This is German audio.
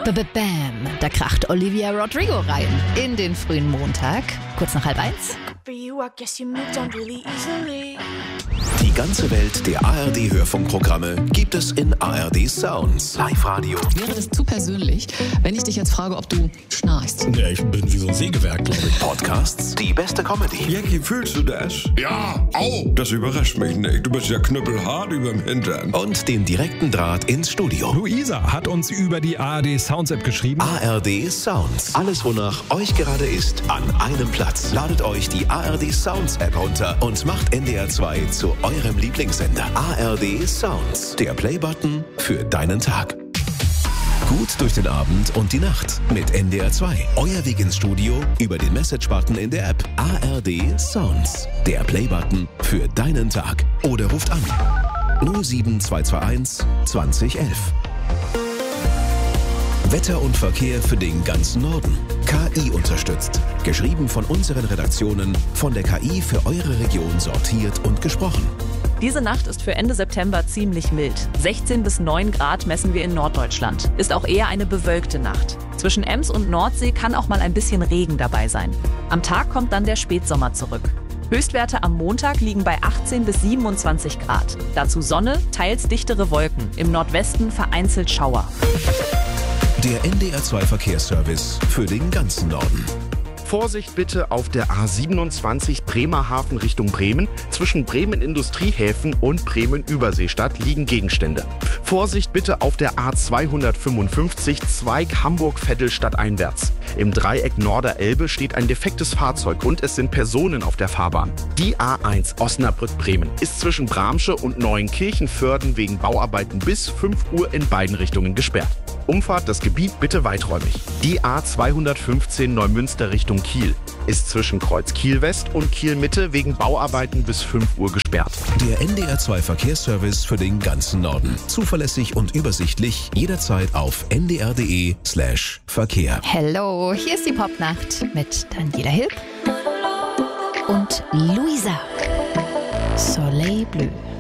Bam, da kracht Olivia Rodrigo rein in den frühen Montag, kurz nach 12:30. Die ganze Welt der ARD-Hörfunkprogramme gibt es in ARD Sounds. Live-Radio. Wäre das zu persönlich, wenn ich dich jetzt frage, ob du schnarchst? Ja, ich bin wie so ein Sägewerk, glaube ich. Podcasts, die beste Comedy. Jackie, fühlst du das? Ja, au! Das überrascht mich nicht. Du bist ja knüppelhart überm Hintern. Und den direkten Draht ins Studio. Luisa hat uns über die ARD Sounds App geschrieben. ARD Sounds. Alles, wonach euch gerade ist, an einem Platz. Ladet euch die ARD Sounds App runter und macht NDR 2 zu eurem Lieblingssender. ARD Sounds. Der Playbutton für deinen Tag. Gut durch den Abend und die Nacht mit NDR 2. Euer Weg ins Studio über den Message-Button in der App. ARD Sounds. Der Playbutton für deinen Tag. Oder ruft an 07221 2011. Wetter und Verkehr für den ganzen Norden. KI unterstützt. Geschrieben von unseren Redaktionen, von der KI für eure Region sortiert und gesprochen. Diese Nacht ist für Ende September ziemlich mild. 16 bis 9 Grad messen wir in Norddeutschland. Ist auch eher eine bewölkte Nacht. Zwischen Ems und Nordsee kann auch mal ein bisschen Regen dabei sein. Am Tag kommt dann der Spätsommer zurück. Höchstwerte am Montag liegen bei 18 bis 27 Grad. Dazu Sonne, teils dichtere Wolken. Im Nordwesten vereinzelt Schauer. Der NDR 2 Verkehrsservice für den ganzen Norden. Vorsicht bitte auf der A27 Bremerhaven Richtung Bremen. Zwischen Bremen Industriehäfen und Bremen Überseestadt liegen Gegenstände. Vorsicht bitte auf der A255 Zweig Hamburg-Vettelstadt einwärts. Im Dreieck Norderelbe steht ein defektes Fahrzeug und es sind Personen auf der Fahrbahn. Die A1 Osnabrück-Bremen ist zwischen Bramsche und Neuenkirchen-Vörden wegen Bauarbeiten bis 5 Uhr in beiden Richtungen gesperrt. Umfahrt das Gebiet bitte weiträumig. Die A215 Neumünster Richtung Kiel ist zwischen Kreuz Kiel West und Kiel Mitte wegen Bauarbeiten bis 5 Uhr gesperrt. Der NDR 2 Verkehrsservice für den ganzen Norden. Zuverlässig und übersichtlich jederzeit auf ndr.de/Verkehr. Hello, hier ist die Popnacht mit Daniela Hilb und Luisa. Soleil Bleu.